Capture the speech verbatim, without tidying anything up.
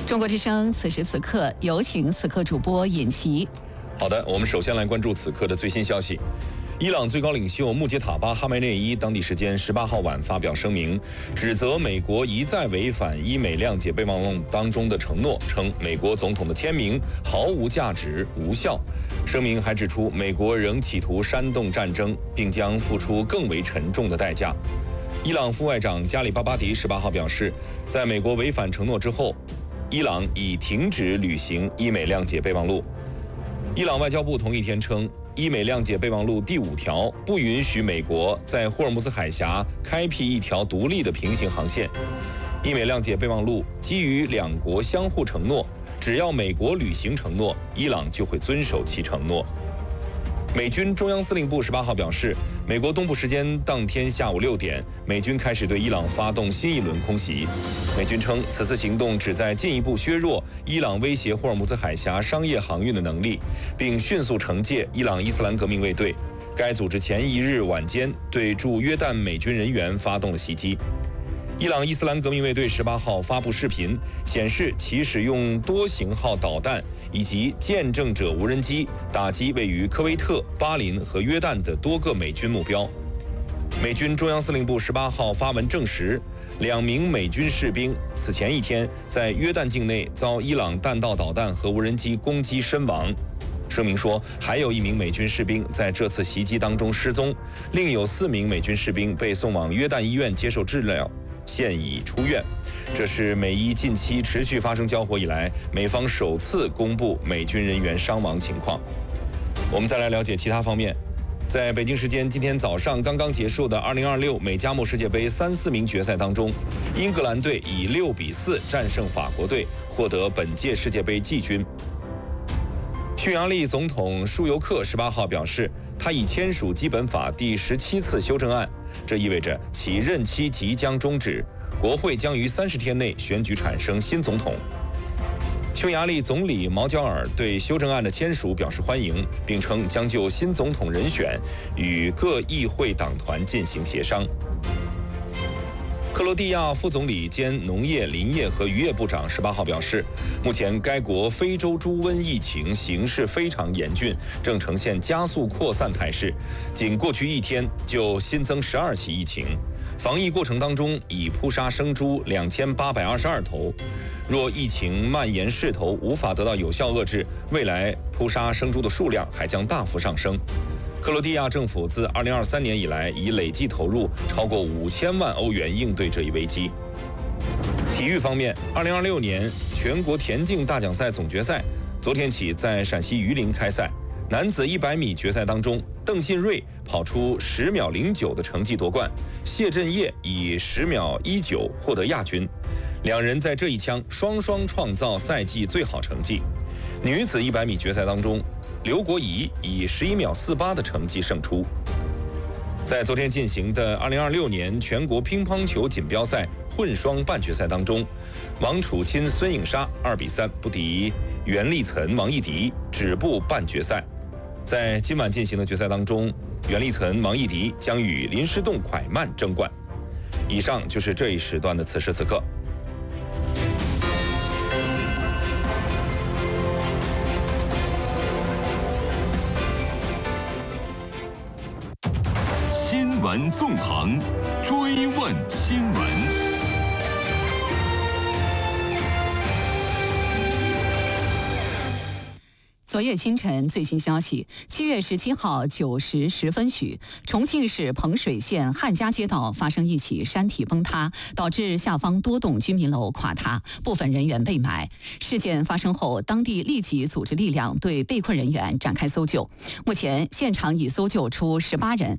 中国之声此时此刻有请此刻主播尹奇。 好的，我们首先来关注此刻的最新消息。伊朗最高领袖穆杰塔巴·哈梅内伊当地时间十八号晚发表声明，指责美国一再违反伊美谅解备忘录当中的承诺，称美国总统的签名毫无价值、无效。声明还指出，美国仍企图煽动战争，并将付出更为沉重的代价。伊朗副外长加里巴巴迪十八号表示，在美国违反承诺之后，伊朗已停止履行伊美谅解备忘录。伊朗外交部同一天称，伊美谅解备忘录第五条不允许美国在霍尔木兹海峡开辟一条独立的平行航线。伊美谅解备忘录基于两国相互承诺，只要美国履行承诺，伊朗就会遵守其承诺。美军中央司令部十八号表示，美国东部时间当天下午六点，美军开始对伊朗发动新一轮空袭。美军称，此次行动旨在进一步削弱伊朗威胁霍尔木兹海峡商业航运的能力，并迅速惩戒伊朗伊斯兰革命卫队。该组织前一日晚间对驻约旦美军人员发动了袭击。伊朗伊斯兰革命卫队十八号发布视频，显示其使用多型号导弹以及见证者无人机打击位于科威特、巴林和约旦的多个美军目标。美军中央司令部十八号发文证实，两名美军士兵此前一天在约旦境内遭伊朗弹道导弹和无人机攻击身亡。声明说，还有一名美军士兵在这次袭击当中失踪，另有四名美军士兵被送往约旦医院接受治疗，现已出院。这是美伊近期持续发生交火以来，美方首次公布美军人员伤亡情况。我们再来了解其他方面。在北京时间今天早上刚刚结束的二零二六美加墨世界杯三四名决赛当中，英格兰队以六比四战胜法国队，获得本届世界杯季军。匈牙利总统舒尤克十八号表示，他已签署基本法第十七次修正案，这意味着其任期即将终止，国会将于三十天内选举产生新总统。匈牙利总理毛焦尔对修正案的签署表示欢迎，并称将就新总统人选与各议会党团进行协商。克罗地亚副总理兼农业、林业和渔业部长十八号表示，目前该国非洲猪瘟疫情形势非常严峻，正呈现加速扩散态势。仅过去一天就新增十二起疫情，防疫过程当中已扑杀生猪两千八百二十二头。若疫情蔓延势头无法得到有效遏制，未来扑杀生猪的数量还将大幅上升。克罗地亚政府自二零二三年以来，已累计投入超过五千万欧元应对这一危机。体育方面，二零二六年全国田径大奖赛总决赛昨天起在陕西榆林开赛。男子一百米决赛当中，邓信瑞跑出十秒零九的成绩夺冠，谢震业以十秒一九获得亚军。两人在这一枪双双创造赛季最好成绩。女子一百米决赛当中，刘国怡以十一秒四八的成绩胜出。在昨天进行的二零二六年全国乒乓球锦标赛混双半决赛当中，王楚钦、孙颖莎二比三不敌袁立岑、王艺迪，止步半决赛。在今晚进行的决赛当中，袁立岑、王艺迪将与林诗栋、蒯曼争冠。以上就是这一时段的此时此刻。 新闻纵横，追问新闻。 昨夜清晨最新消息，七月十七号九时十分许，重庆市彭水县汉家街道发生一起山体崩塌，导致下方多栋居民楼垮塌，部分人员被埋。事件发生后，当地立即组织力量对被困人员展开搜救。目前，现场已搜救出十八人，